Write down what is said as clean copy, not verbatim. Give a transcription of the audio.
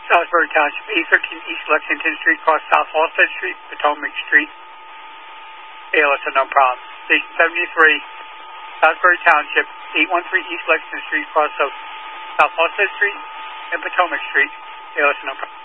Salisbury Township, 813 East Lexington Street, cross South Halsted Street, Potomac Street. ALS are no problem. Station 73, Salisbury Township, 813 East Lexington Street, cross South Halsted Street and Potomac Street. ALS are no problem.